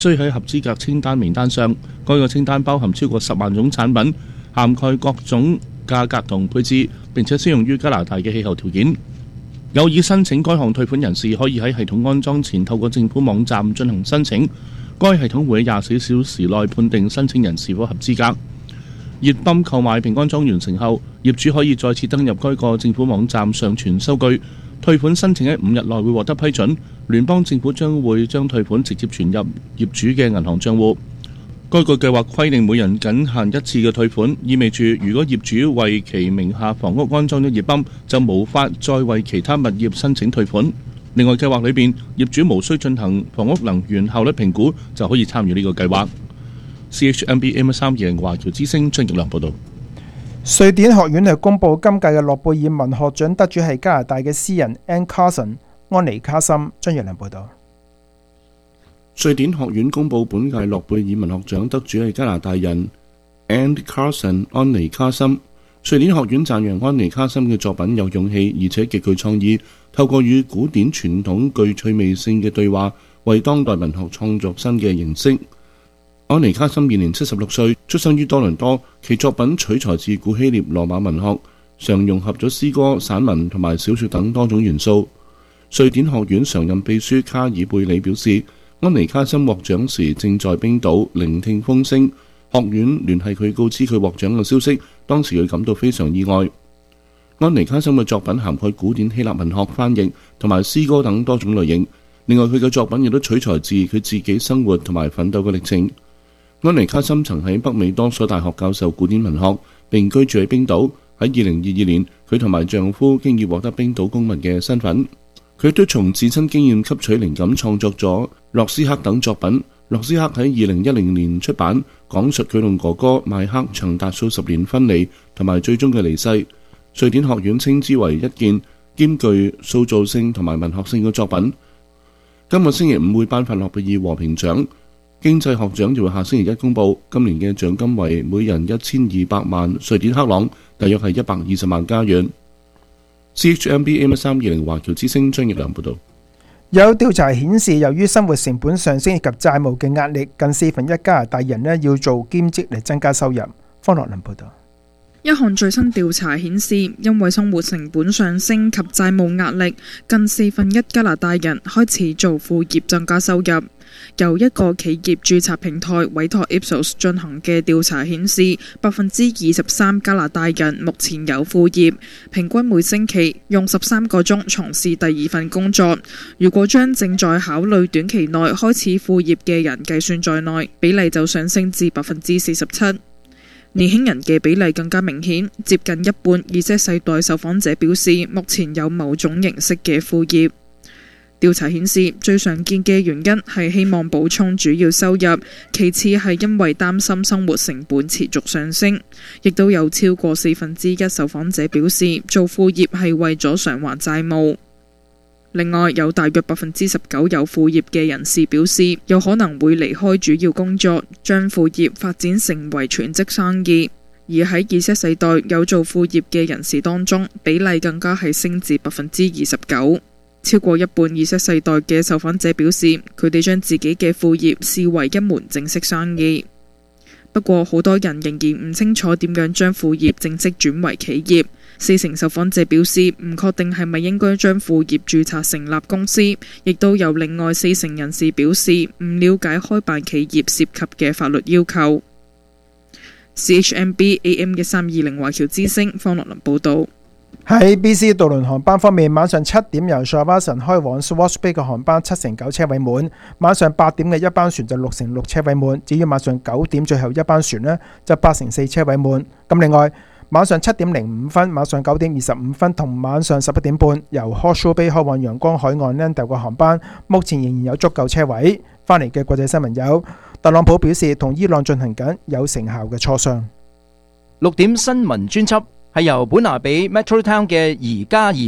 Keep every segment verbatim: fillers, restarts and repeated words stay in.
須喺合資格清單名單上。該個清單包含超過十萬種產品，涵蓋各種價格同配置，並且適用於加拿大嘅氣候條件。有意申請該項退款人士可以喺系統安裝前透過政府網站進行申請，該系統會喺廿四小時內判定申請人是否合資格。熱泵購買並安裝完成後，業主可以再次登入該個政府網站上傳收據。退款申請喺五日內會獲得批准，聯邦政府將會將退款直接存入業主嘅銀行帳戶。該個計劃規定每人僅限一次嘅退款，意味住如果業主為其名下房屋安裝咗熱泵，就無法再為其他物業申請退款。另外，計劃裏邊業主無需進行房屋能源效率評估，就可以參與呢個計劃。C H M B M 三二零華僑之聲張奕良報導。 瑞典學院係公佈今屆嘅諾貝爾文學獎得主係加拿大嘅詩人 Anne Carson 安妮卡森。張奕良報導。 瑞典學院公佈本屆諾貝爾文學獎得主係加拿大人 Anne Carson 安妮卡森。瑞典學院讚揚安妮卡森嘅作品有勇氣，而且極具創意，透過與古典傳統具趣味性嘅對話，為當代文學創作新嘅形式。安妮卡森現年七十六歲，出生於多倫多。其作品取材自古希臘羅馬文學，常融合咗詩歌、散文同埋小說等多種元素。瑞典學院常任秘書卡爾貝里表示，安妮卡森獲獎時正在冰島聆聽風聲，學院聯繫佢告知佢獲獎嘅消息，當時佢感到非常意外。安妮卡森嘅作品涵蓋古典希臘文學翻譯同埋詩歌等多種類型，另外佢嘅作品亦都取材自佢自己生活同埋奮鬥嘅歷程。安妮卡森曾喺北美多所大學教授古典文學，並居住喺冰島。喺二零二二年，佢同埋丈夫經已獲得冰島公民嘅身份。佢都從自身經驗吸取靈感，創作咗《洛斯克》等作品。洛斯克喺二零一零年出版，講述佢同哥哥邁克長達數十年分離同埋最終嘅離世。瑞典學院稱之為一件兼具塑造性同埋文學性嘅作品。今個星期五會頒發諾貝爾和平獎。經濟學獎就會下星期一公佈，今年嘅獎金為每人一千二百萬瑞典克朗，大約係一百二十萬加元。C H M B M 三二零華僑之聲張奕良報導。 有調查顯示，由於生活成本上升以及債務嘅壓力，近四分一加拿大人呢要做兼職嚟增加收入。方樂林報導。 一項最新調查顯示，因為生活成本上升及債務壓力，近四分一加拿大人開始做副業增加收入。由一個企業註冊平台委託 Ipsos 進行嘅調查顯示，百分之二十三加拿大人目前有副業，平均每星期用十三個鐘從事第二份工作。如果將正在考慮短期內開始副業嘅人計算在內，比例就上升至百分之四十七。年輕人嘅比例更加明顯，接近一半 Z 世代受訪者表示目前有某種形式嘅副業。調查顯示，最常見嘅原因係希望補充主要收入，其次係因為擔心生活成本持續上升，亦都有超過四分之一受訪者表示做副業係為咗償還債務。另外，有大約百分之十九有副業嘅人士表示，有可能會離開主要工作，將副業發展成為全職生意。而喺 Z 世代有做副業嘅人士當中，比例更加係升至百分之二十九。超過一半 Z 世代嘅受訪者表示，佢哋將自己嘅副業視為一門正式生意。不過，好多人仍然唔清楚點樣將副業正式轉為企業。四成受訪者表示唔確定係咪應該將副業註冊成立公司，亦都有另外四成人士表示唔了解開辦企業涉及嘅法律要求。C H M B A M 嘅三二零華僑之聲方樂林報導。 喺 B C 渡輪航班方面，晚上七點由 Shawson 開往 Swartz Bay 嘅航班七成九車位滿，晚上八點嘅一班船就六成六車位滿，至於晚上九點最後一班船呢，就八成四車位滿。咁另外晚上七點零五分、晚上九點二十五分同晚上十一點半由 Hawke's Bay 開往陽光海岸 Lando 嘅航班，目前仍然有足夠車位。翻嚟嘅國際新聞有，特朗普表示同伊朗進行緊有成效嘅磋商。 六點新聞專輯係由本拿比 Metro Town 嘅宜家移民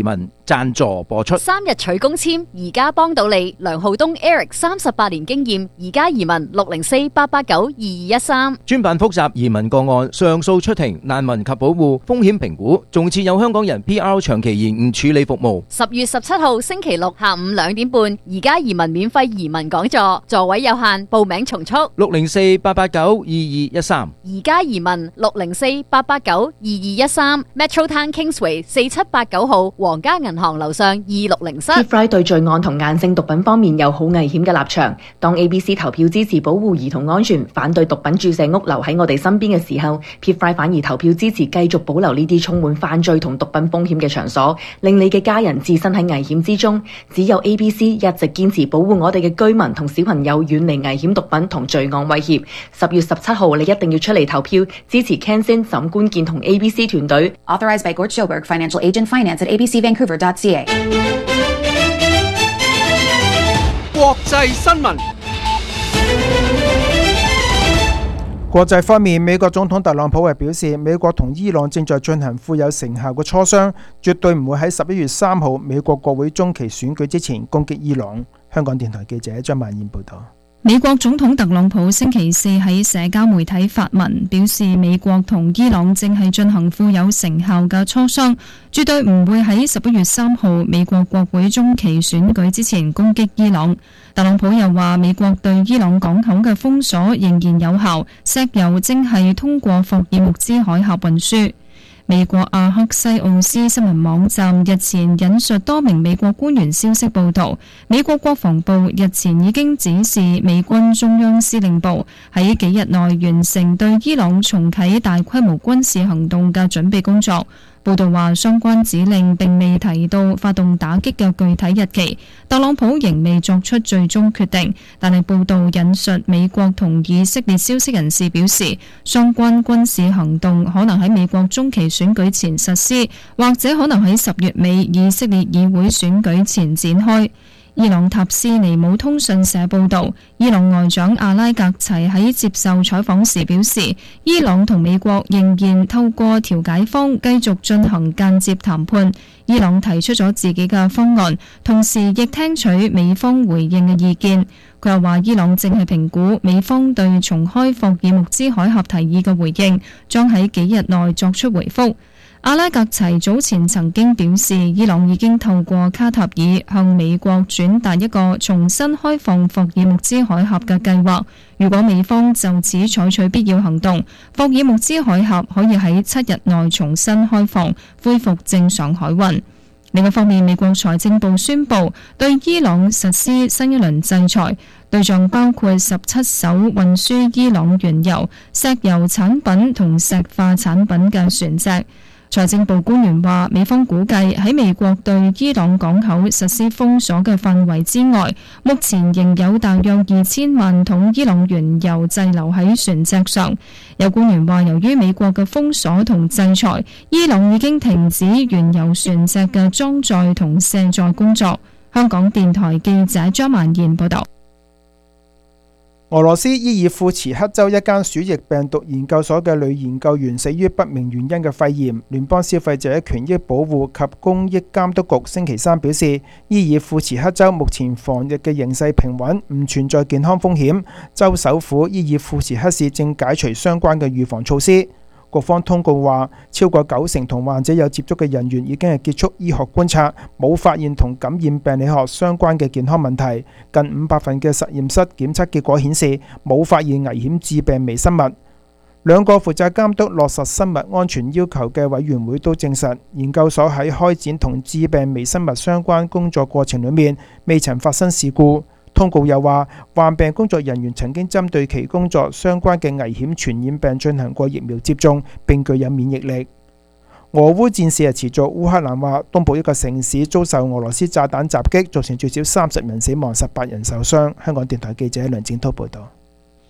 贊助播出。 三日取公簽，而家幫到你。梁浩東 Eric 三十八年經驗，而家移民六零四八八九二二一三。 專辦複雜移民個案、上訴出庭、難民及保護、風險評估，仲設有香港人 P R 長期延誤處理服務。 十月十七號星期六下午兩點半，而家移民免費移民講座，座位有限，報名從速。 六零四八八九二二一三。 而家移民六零四八八九二二一三 Metro Town Kingsway 四七八九號皇家銀行樓上二六零室。 P-Fry 對罪案同硬性毒品方面有好危險嘅立場。當 A B C 投票支持保護兒童安全，反對毒品注射屋留喺我哋身邊嘅時候， P-Fry 反而投票支持繼續保留呢啲充滿犯罪同毒品風險嘅場所，令你嘅家人置身喺危險之中。只有 A B C 一直堅持保護我哋嘅居民同小朋友遠離危險毒品同罪案威脅。十月十七號你一定要出嚟投票，支持 Kenson 沈官健同 A B C 團隊。 Authorized by Gord Sjoberg, Financial Agent Finance at a b c vancouver dot c a。 國際新聞。 國際方面，美國總統特朗普係表示，美國同伊朗正在進行富有成效嘅磋商，絕對唔會喺十一月三號美國國會中期選舉之前攻擊伊朗。香港電台記者張曼燕報道。 美國總統特朗普星期四喺社交媒體發文，表示美國同伊朗正係進行富有成效嘅磋商，絕對唔會喺十一月三號美國國會中期選舉之前攻擊伊朗。特朗普又話，美國對伊朗港口嘅封鎖仍然有效，石油正係通過霍爾木茲海峽運輸。美國阿克西奧斯新聞網站日前引述多名美國官員消息報道，美國國防部日前已經指示美軍中央司令部喺幾日內完成對伊朗重啟大規模軍事行動嘅準備工作。報道話，相關指令並未提到發動打擊嘅具體日期，特朗普仍未作出最終決定。但係報道引述美國同以色列消息人士表示，相關軍事行動可能喺美國中期選舉前實施，或者可能喺十月尾以色列議會選舉前展開。伊朗塔斯尼姆通訊社報道，伊朗外長阿拉格齊喺接受採訪時表示，伊朗同美國仍然透過調解方繼續進行間接談判。伊朗提出咗自己嘅方案，同時亦聽取美方回應嘅意見。佢又話，伊朗正係評估美方對重開霍爾木茲海峽提議嘅回應，將喺幾日內作出回覆。阿拉格齊早前曾經表示，伊朗已經透過卡塔爾向美國轉達一個重新開放霍爾木茲海峽嘅計劃。如果美方就此採取必要行動，霍爾木茲海峽可以喺七日內重新開放，恢復正常海運。另一方面，美國財政部宣布對伊朗實施新一輪制裁，對象包括十七艘運輸伊朗原油、石油產品同石化產品嘅船隻。財政部官員話，美方估計喺美國對伊朗港口實施封鎖嘅範圍之外，目前仍有大約二千萬桶伊朗原油滯留喺船隻上。有官員話，由於美國嘅封鎖同制裁，伊朗已經停止原油船隻嘅裝載同卸載工作。香港電台記者張曼燕報道。 俄羅斯伊爾庫茨克州一間鼠疫病毒研究所嘅女研究員死於不明原因嘅肺炎。聯邦消費者權益保護及公益監督局星期三表示，伊爾庫茨克州目前防疫嘅形勢平穩，唔存在健康風險。州首府伊爾庫茨克市正解除相關嘅預防措施。局方通告話，超過九成同患者有接觸嘅人員已經係結束醫學觀察，冇發現同感染病理學相關嘅健康問題。近五百份嘅實驗室檢測結果顯示，冇發現危險致病微生物。兩個負責監督落實生物安全要求嘅委員會都證實，研究所喺開展同致病微生物相關工作過程裏面，未曾發生事故。通告又話，患病工作人員曾經針對其工作相關嘅危險傳染病進行過疫苗接種，並具有免疫力。俄烏戰事係持續，烏克蘭話東部一個城市遭受俄羅斯炸彈襲擊，造成最少三十人死亡、十八人受傷。香港電台記者梁展滔報導。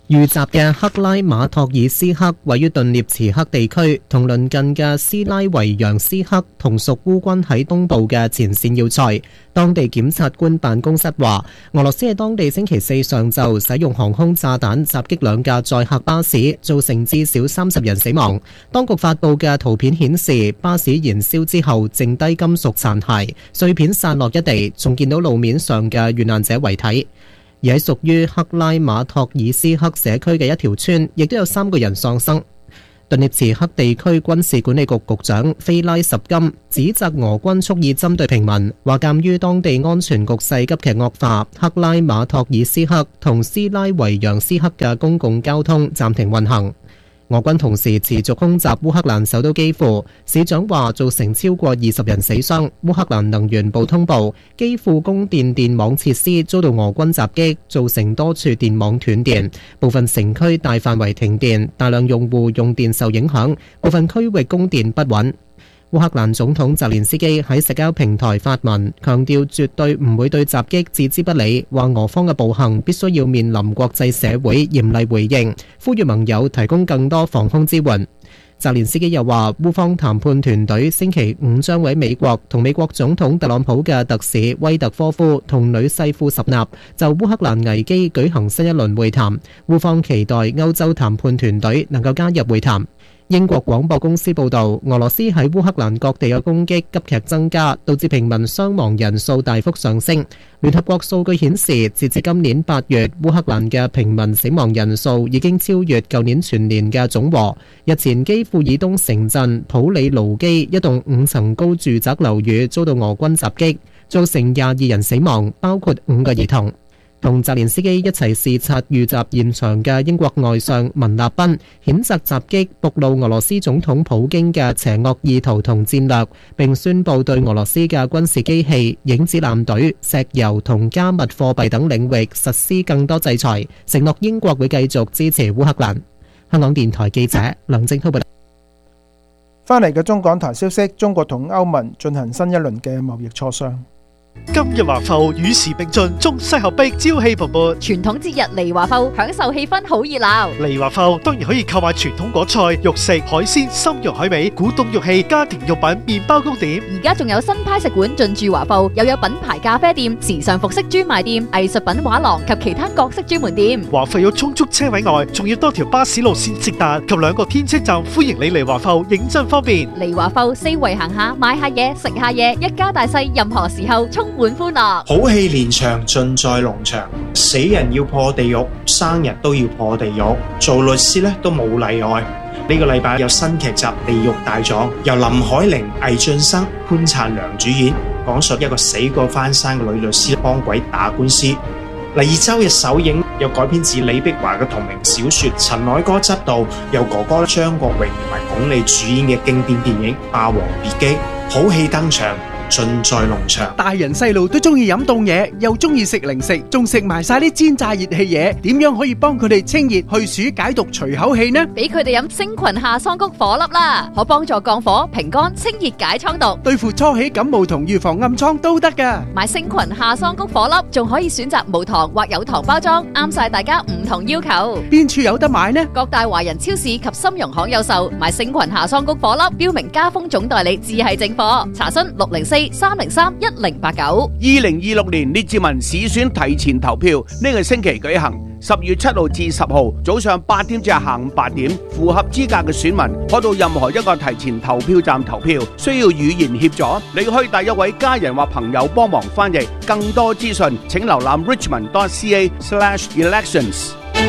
遇襲嘅克拉馬托爾斯克位於頓涅茨克地區，同鄰近嘅斯拉維揚斯克同屬烏軍喺東部嘅前線要塞。當地檢察官辦公室話，俄羅斯喺當地星期四上晝使用航空炸彈襲擊兩架載客巴士，造成至少三十人死亡。當局發布嘅圖片顯示，巴士燃燒之後剩低金屬殘骸，碎片散落一地，仲見到路面上嘅遇難者遺體。而喺屬於克拉馬托爾斯克社區嘅一條村，亦都有三個人喪生。頓涅茨克地區軍事管理局局長菲拉什金指責俄軍蓄意針對平民，話鑑於當地安全局勢急劇惡化，克拉馬托爾斯克同斯拉維揚斯克嘅公共交通暫停運行。俄軍同時持續空襲烏克蘭首都基輔，市長話造成超過二十人死傷。烏克蘭能源部通報，基輔供電電網設施遭到俄軍襲擊，造成多處電網斷電，部分城區大範圍停電，大量用戶用電受影響，部分區域供電不穩。烏克蘭總統澤連斯基喺社交平台發文，強調絕對唔會對襲擊置之不理，話俄方嘅暴行必須要面臨國際社會嚴厲回應，呼籲盟友提供更多防空支援。澤連斯基又話，烏方談判團隊星期五將喺美國同美國總統特朗普嘅特使威特科夫同女婿庫什納就烏克蘭危機舉行新一輪會談，烏方期待歐洲談判團隊能夠加入會談。英國廣播公司報導，俄羅斯喺烏克蘭各地嘅攻擊急劇增加，導致平民傷亡人數大幅上升。聯合國數據顯示，截至今年八月，烏克蘭嘅平民死亡人數已經超越舊年全年嘅總和。日前，基輔以東城鎮普里盧基一棟五層高住宅樓宇遭到俄軍襲擊，造成廿二人死亡，包括五個兒童。同澤連斯基一齊視察遇襲現場嘅英國外相文納賓譴責襲擊，暴露俄羅斯總統普京嘅邪惡意圖同戰略，並宣布對俄羅斯嘅軍事機器、影子艦隊、石油同加密貨幣等領域實施更多制裁，承諾英國會繼續支持烏克蘭。香港電台記者梁正滔報道。 翻嚟嘅中港台消息，中國同歐盟進行新一輪嘅貿易磋商。 今日華埠與時並進，中西合璧，朝氣蓬勃。 傳統節日嚟華埠，享受氣氛好熱鬧。 嚟華埠當然可以購買傳統果菜、肉食、海鮮、參茸海味、古董玉器、家庭用品、麵包糕點。 而家仲有新派食館進駐華埠，又有品牌咖啡店、時尚服飾專賣店、藝術品畫廊及其他各式專門店。 華埠有充足車位外，仲要多條巴士路線直達及兩個天車站，歡迎你嚟華埠，認真方便。 嚟華埠四圍行下，買下嘢，食下嘢，一家大細任何時候充滿歡樂。 好戲連場，盡在農場。死人要破地獄，生日都要破地獄。做律師咧都冇例外。呢個禮拜有新劇集《地獄大狀》，由林海玲、魏浚笙、潘燦良主演，講述一個死過翻生嘅女律師幫鬼打官司。嚟二周日首映，又改編自李碧華嘅同名小說，陳凱歌執導，由哥哥張國榮同埋鞏俐主演嘅經典電影《霸王別姬》，好戲登場。盡在農場， 大人細路都中意飲凍嘢，又中意食零食，仲食埋晒啲煎炸熱氣嘢，點樣可以幫佢哋清熱去暑解毒除口氣呢？ 俾佢哋飲星群夏桑菊火粒啦，可幫助降火、平肝、清熱解瘡毒， 對付初起感冒同預防暗瘡都得噶。 買星群夏桑菊火粒，仲可以選擇無糖或有糖包裝，啱晒大家唔同要求。 邊處有得買呢？ 各大華人超市及參茸行有售。買星群夏桑菊火粒，標明加豐總代理，只係正貨。查詢六零四三零三一零八九。 二零二六年列治文市選提前投票呢個星期舉行，十月七號至十號早上八點至下午八點，符合資格嘅選民可到任何一個提前投票站投票，需要語言協助，你可以帶一位家人或朋友幫忙翻譯。更多資訊請瀏覽 richmond dot c a slash elections。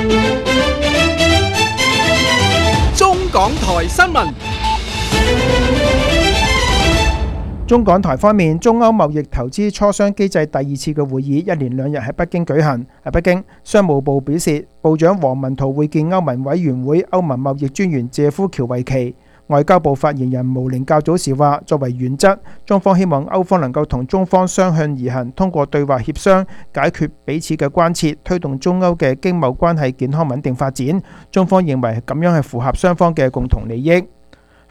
中港台新聞。 中港台方面，中歐貿易投資磋商機制第二次嘅會議一連兩日喺北京舉行。喺北京，商務部表示，部長王文濤會見歐盟委員會歐盟貿易專員謝夫喬維奇。外交部發言人毛寧較早時話，作為原則，中方希望歐方能夠同中方相向而行，通過對話協商解決彼此嘅關切，推動中歐嘅經貿關係健康穩定發展。中方認為咁樣係符合雙方嘅共同利益。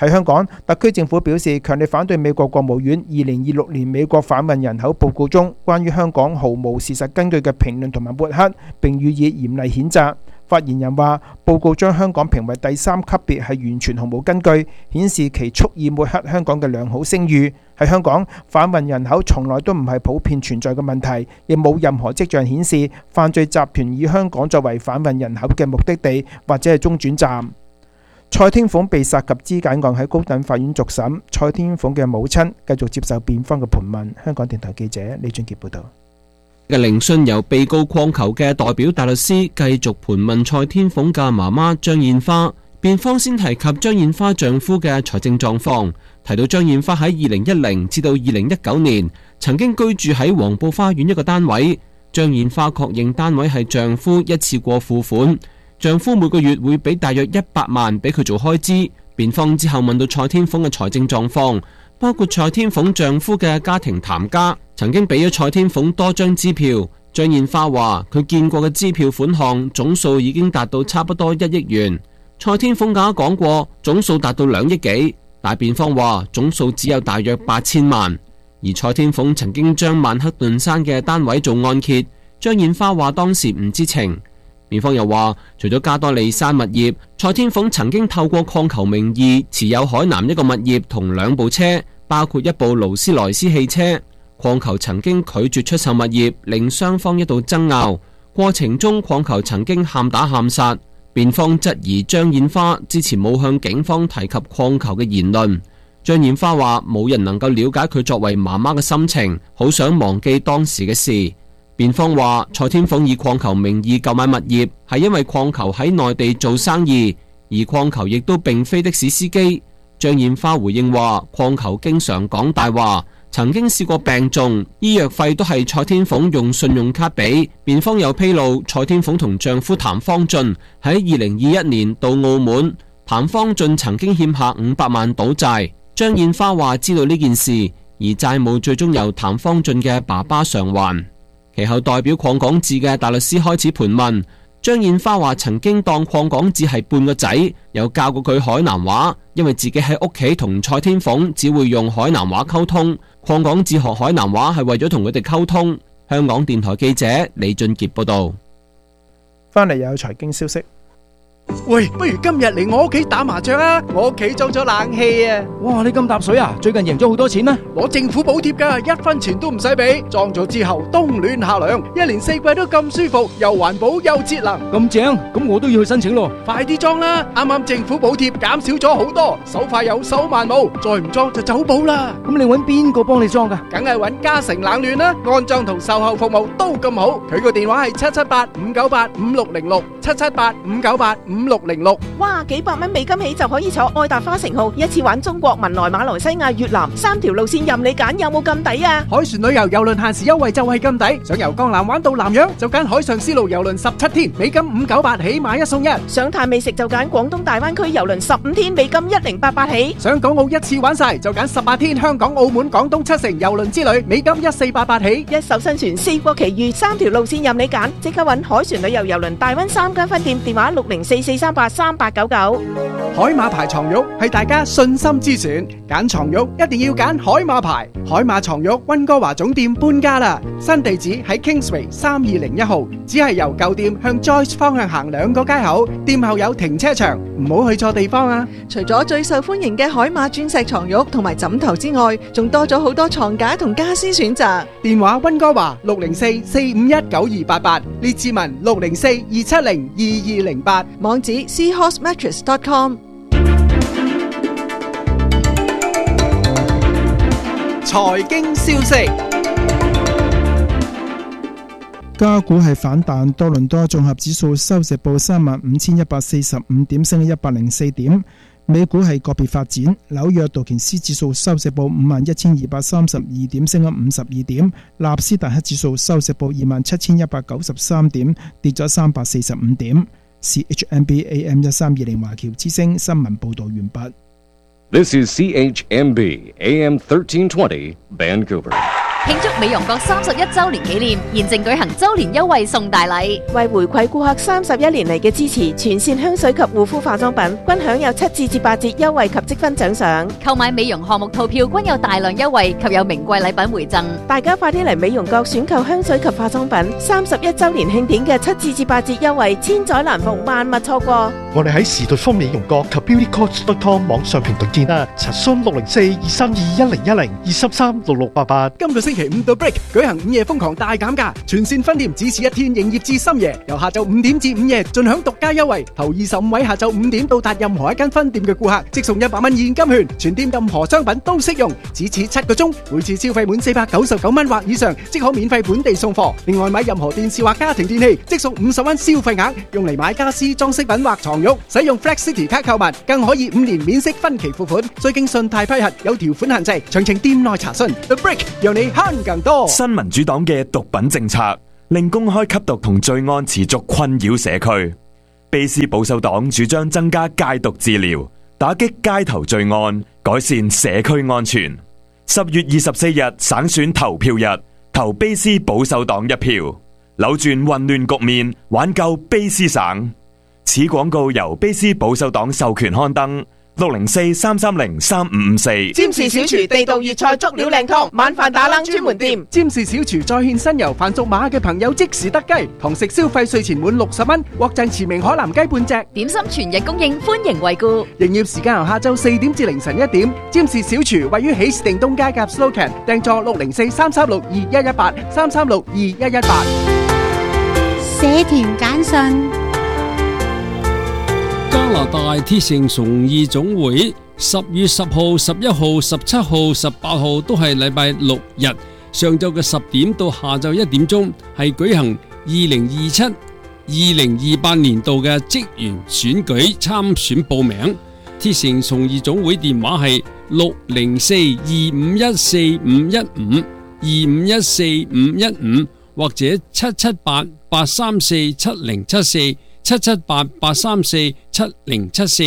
喺香港，特區政府表示強烈反對美國國務院二零二六年美國販運人口報告中關於香港毫無事實根據嘅評論同埋抹黑，並予以嚴厲譴責。發言人話：報告將香港評為第三級別係完全毫無根據，顯示其蓄意抹黑香港嘅良好聲譽。喺香港，販運人口從來都唔係普遍存在嘅問題，亦冇任何跡象顯示犯罪集團以香港作為販運人口嘅目的地或者係中轉站。蔡天鳳被殺及肢解案喺高等法院續審，蔡天鳳嘅母親繼續接受辯方嘅盤問。香港電台記者李俊傑報導。 嘅聆訊由被告礦球嘅代表大律師繼續盤問蔡天鳳嘅媽媽張燕花。辯方先提及張燕花丈夫嘅財政狀況，提到張燕花喺二零一零至到二零一九年曾經居住喺黃埔花園一個單位。張燕花確認單位係丈夫一次過付款，丈夫每個月會俾大約一百萬俾佢做開支。辯方之後問到蔡天鳳嘅財政狀況，包括蔡天鳳丈夫嘅家庭談家曾經俾咗蔡天鳳多張支票。張燕花話佢見過嘅支票款項總數已經達到差不多一億元。蔡天鳳更加講過總數達到兩億幾，但辯方話總數只有大約八千萬。而蔡天鳳曾經將曼克頓山嘅單位做按揭，張燕花話當時唔知情。辯方又話除咗加多利山物業，蔡天鳳曾經透過礦球名義持有海南一個物業同兩部車，包括一部勞斯萊斯汽車。礦球曾經拒絕出售物業，令雙方一度爭拗，過程中礦球曾經喊打喊殺。辯方質疑張燕花之前冇向警方提及礦球嘅言論。張燕花話冇人能夠了解佢作為媽媽嘅心情，好想忘記當時嘅事。辯方話蔡天鳳以礦球名義購買物業係因為礦球喺內地做生意，而礦球亦都並非的士司機。張燕花回應話礦球經常講大話，曾經試過病重，醫藥費都係蔡天鳳用信用卡俾。辯方有披露蔡天鳳同丈夫譚方俊喺二零二一年到澳門，譚方俊曾經欠下五百萬賭債。張燕花話知道呢件事，而債務最終由譚方俊嘅爸爸償還。其後代表礦港智嘅大律師開始盤問。張燕花話曾經當礦港智係半個仔，有教過佢海南話，因為自己喺屋企同蔡天鳳只會用海南話溝通。礦港智學海南話係為咗同佢哋溝通。香港電台記者李俊傑報道。 翻嚟又有財經消息。 喂，不如今日嚟我屋企打麻雀啊！我屋企裝咗冷氣啊！ 哇，你咁搭水啊？最近贏咗好多錢咩？ 攞政府補貼噶，一分錢都唔使俾。裝咗之後冬暖夏涼，一年四季都咁舒服，又環保又節能。 咁正，咁我都要去申請咯。 快啲裝啦！啱啱政府補貼減少咗好多，手快有手慢冇，再唔裝就走寶啦。 咁你搵邊個幫你裝噶？ 梗係搵嘉誠冷暖啦，安裝同售後服務都咁好。佢個電話係七七八五九八五六零六，七七八五九八五六零六。 哇，幾百蚊美金起就可以坐愛達花城號，一次玩中國、文萊、馬來西亞、越南三條路線任你揀，有冇咁抵啊？ 海船旅遊郵輪限時優惠就係咁抵，想由江南玩到南洋就揀海上絲路郵輪十七天，美金五九八起，買一送一。 想嘆美食就揀廣東大灣區郵輪十五天，美金一零八八起。 想港澳一次玩晒就揀十八天香港、澳門、廣東七城郵輪之旅，美金一四八八起。 一艘新船，四國奇遇，三條路線任你揀，即刻揾海船旅遊郵輪大灣三間分店，電話六零四四三八三八九九。 海馬牌床褥係大家信心之選，揀床褥一定要揀海馬牌。海馬床褥溫哥華總店搬家啦，新地址喺 Kingsway 三二零一號，只係由舊店向 Joyce 方向行兩個街口，店後有停車場，唔好去錯地方啊！ 除咗最受歡迎嘅海馬鑽石床褥同埋枕頭之外，仲多咗好多床架同家私選擇。 電話溫哥華六零四四五一九二八八，列志文六零四二七零二二零八， 網址 seahorse mattress dot com。 財經消息， 加股係反彈，多倫多綜合指數收市報三萬五千一百四十五點，升一百零四點。美股係個別發展，紐約道瓊斯指數收市報五萬一千二百三十二點，升咗五十二點。納斯達克指數收市報二萬七千一百九十三點，跌咗三百四十五點。C H M B A M 一三二零華僑之聲新聞報道完畢。 This is C H M B A M thirteen twenty Vancouver. 慶祝美容閣三十一週年紀念，現正舉行週年優惠送大禮。 為回饋顧客三十一年嚟嘅支持，全線香水及護膚化妝品均享有七至至八折優惠及積分獎賞。 購買美容項目套票均有大量優惠及有名貴禮品回贈。 大家快啲嚟美容閣選購香水及化妝品，三十一週年慶典嘅七至至八折優惠，千載難逢，萬勿錯過。 我哋喺時代豐美容閣及 beauty coach dot com 網上平台見啦，查詢六零四二三二一零一零二三三六六八八。 今個星期五到 break 舉行午夜瘋狂大減價，全線分店只此一天營業至深夜，由下晝五點至午夜盡享獨家優惠。頭二十五位下晝五點到達任何一間分店嘅顧客，即送一百蚊現金券，全店任何商品都適用。只此七個鐘，每次消費滿四百九十九蚊或以上，即可免費本地送貨。另外買任何電視或家庭電器，即送五十蚊消費額，用嚟買家私、裝飾品或床褥。使用 Flex City 卡購物，更可以五年免息分期付款，需經信貸批核，有條款限制。詳情店內查詢。The Break 讓你慳更多。 新民主黨嘅毒品政策令公開吸毒同罪案持續困擾社區。卑斯保守黨主張增加戒毒治療，打擊街頭罪案，改善社區安全。十月二十四日省選投票日，投卑斯保守黨一票，扭轉混亂局面，挽救卑斯省。此廣告由卑斯保守黨授權刊登，六零四三三零三五五四。 占士小廚地道粵菜足料靚湯，晚飯打冷專門店。 占士小廚再獻新油，凡屬馬嘅朋友即時得雞，堂食消費稅前滿六十蚊，獲贈馳名海南雞半隻。 點心全日供應，歡迎惠顧。 營業時間由下晝四點至凌晨一點。占士小廚位於喜事定東街夾 Slocan， 訂座六零四三三六二一一八三三六二一一八。 社團簡訊。 加拿大鐵城崇義總會十月十號、十一號、十七號、十八號都係禮拜六日，上晝嘅十點到下晝一點鐘係舉行二零二七、二零二八年度嘅職員選舉參選報名。鐵城崇義總會電話係六零四二五一四五一五二五一四五一五或者七七八八三四七零七四。七七八八三四七零七四。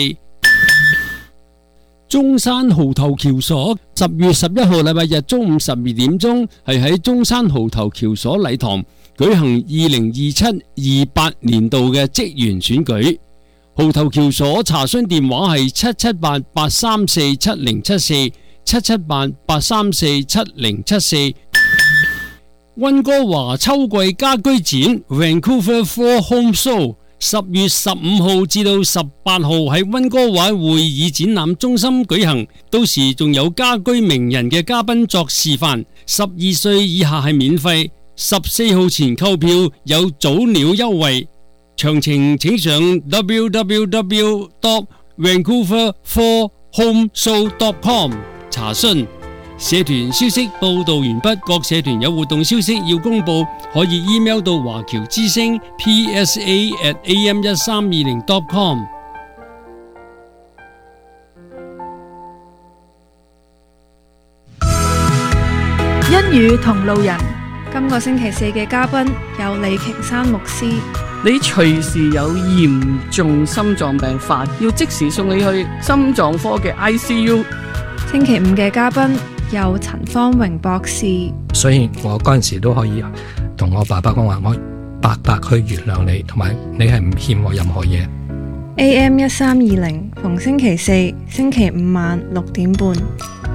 中山蠔頭橋所十月十一號禮拜日中午十二點鐘係喺中山蠔頭橋所禮堂舉行二零二七二八年度嘅職員選舉。蠔頭橋所查詢電話係七七八八三四七零七四七七八八三四七零七四。溫哥華秋季家居展 Vancouver Fall Home Show十月十五號至到十八號喺溫哥華會議展覽中心舉行，到時仲有家居名人嘅嘉賓作示範。十二歲以下係免費，十四號前購票有早鳥優惠。詳情請上 w w w dot vancouver fall home show dot com 查詢。社團消息報道完畢，各社團有活動消息要公布，可以 email 到華僑之聲 p s a at a m 一三二零 dot com。 恩語同路人，今個星期四嘅嘉賓有李瓊山牧師。 你隨時有嚴重心臟病發，要即時送你去心臟科嘅 I C U。 星期五嘅嘉賓有陳方榮博士。 所以我嗰陣時都可以同我爸爸講話，我白白去原諒你，同埋你係唔欠我任何嘢。 A M 一三二零逢星期四、星期五晚六點半，